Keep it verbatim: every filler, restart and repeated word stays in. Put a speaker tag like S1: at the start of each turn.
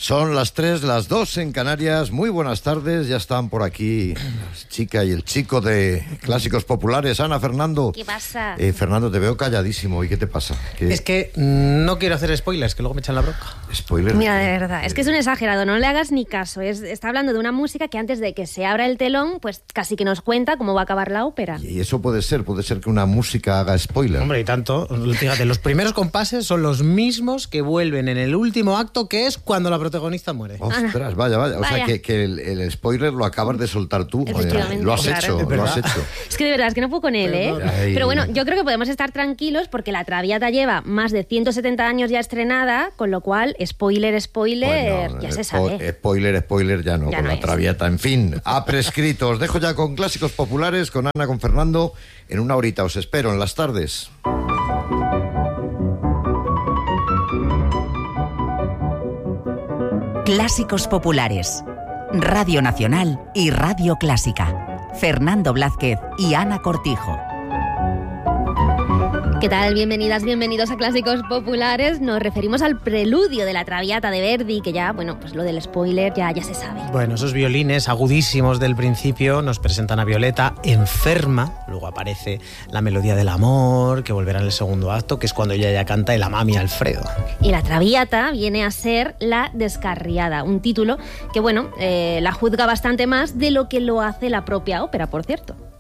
S1: Son las tres, las dos en Canarias. Muy buenas tardes. Ya están por aquí la chica y el chico de Clásicos Populares. Ana, Fernando.
S2: ¿Qué pasa?
S1: Eh, Fernando, te veo calladísimo. ¿Y qué te pasa? ¿Qué...
S3: Es que no quiero hacer spoilers, que luego me echan la bronca.
S1: Spoiler.
S2: Mira, de verdad, es que es un exagerado, no le hagas ni caso. Es, está hablando de una música que antes de que se abra el telón, pues casi que nos cuenta cómo va a acabar la ópera.
S1: Y eso puede ser, puede ser que una música haga spoiler.
S3: Hombre, y tanto. Fíjate, los primeros compases son los mismos que vuelven en el último acto, que es cuando la protagonista muere.
S1: Ostras, vaya, vaya. O
S2: Vaya.
S1: sea, que, que el, el spoiler lo acabas de soltar tú.
S2: Efectivamente,
S1: Lo has
S2: claro.
S1: hecho,
S3: Es
S1: lo has
S3: verdad.
S1: hecho.
S2: Es que de verdad, es que no puedo con él, ¿eh?
S1: Ay.
S2: Pero bueno, yo creo que podemos estar tranquilos porque La Traviata lleva más de ciento setenta años ya estrenada, con lo cual, spoiler, spoiler,
S1: Bueno,
S2: ya se
S1: spo-
S2: sabe.
S1: Spoiler, spoiler, ya no,
S2: Ya
S1: con
S2: no
S1: la
S2: es.
S1: Traviata. En fin, ha prescrito. Os dejo ya con Clásicos Populares, con Ana, con Fernando. En una horita os espero en las tardes.
S4: Clásicos Populares. Radio Nacional y Radio Clásica. Fernando Blázquez y Ana Cortijo.
S2: ¿Qué tal? Bienvenidas, bienvenidos a Clásicos Populares. Nos referimos al preludio de La Traviata de Verdi, que ya, bueno, pues lo del spoiler ya, ya se sabe.
S3: Bueno, esos violines agudísimos del principio nos presentan a Violeta enferma, luego aparece la melodía del amor, que volverá en el segundo acto, que es cuando ella ya canta el Amami Alfredo.
S2: Y La Traviata viene a ser La Descarriada, un título que, bueno, eh, la juzga bastante más de lo que lo hace la propia ópera, por cierto.